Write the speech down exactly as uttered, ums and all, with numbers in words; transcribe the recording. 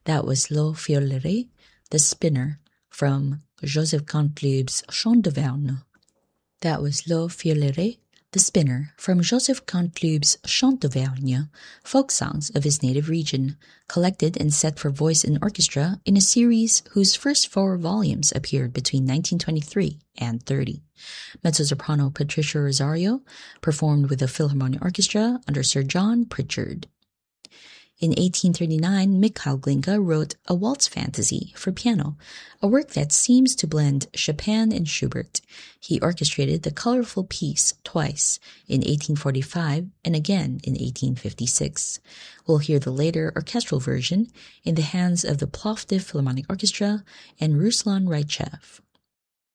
That was Le Fiolet, the Spinner, from Joseph Gottlieb's Chant d'Auvergne. That was Le Fiolet, the Spinner, from Joseph Gottlieb's Chant d'Auvergne, folk songs of his native region, collected and set for voice and orchestra in a series whose first four volumes appeared between nineteen twenty-three and thirty. Mezzo-soprano Patricia Rosario performed with the Philharmonic Orchestra under Sir John Pritchard. In eighteen thirty-nine, Mikhail Glinka wrote A Waltz Fantasy for piano, a work that seems to blend Chopin and Schubert. He orchestrated the colorful piece twice, in eighteen forty-five and again in eighteen fifty-six. We'll hear the later orchestral version in the hands of the Plovdiv Philharmonic Orchestra and Ruslan Raichev.